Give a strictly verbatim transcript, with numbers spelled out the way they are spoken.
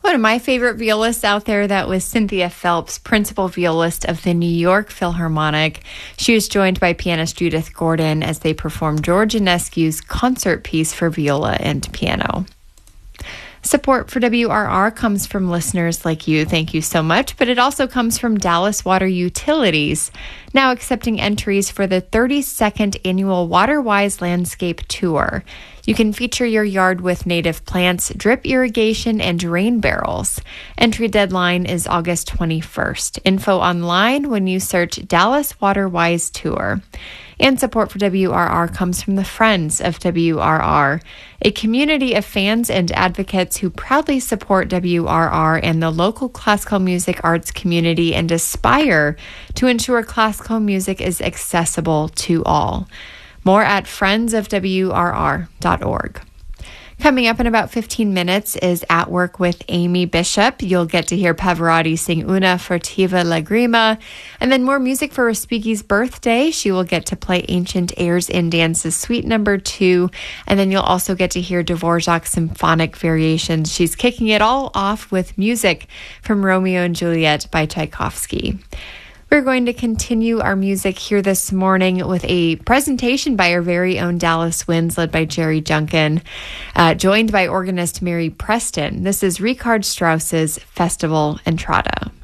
One of my favorite violists out there, that was Cynthia Phelps, principal violist of the New York Philharmonic. She was joined by pianist Judith Gordon as they performed George Enescu's concert piece for viola and piano. Support for W R R comes from listeners like you. Thank you so much. But it also comes from Dallas Water Utilities, now accepting entries for the thirty-second annual WaterWise Landscape Tour. You can feature your yard with native plants, drip irrigation, and rain barrels. Entry deadline is August twenty-first. Info online when you search Dallas WaterWise Tour. And support for W R R comes from the Friends of W R R, a community of fans and advocates who proudly support W R R and the local classical music arts community and aspire to ensure classical music is accessible to all. More at friends of w r r dot org. Coming up in about fifteen minutes is At Work with Amy Bishop. You'll get to hear Pavarotti sing Una Furtiva Lagrima, and then more music for Respighi's birthday. She will get to play Ancient Airs and Dances Suite Number Two, and then you'll also get to hear Dvorak's Symphonic Variations. She's kicking it all off with music from Romeo and Juliet by Tchaikovsky. We're going to continue our music here this morning with a presentation by our very own Dallas Winds, led by Jerry Junkin, uh, joined by organist Mary Preston. This is Richard Strauss's Festival Entrada.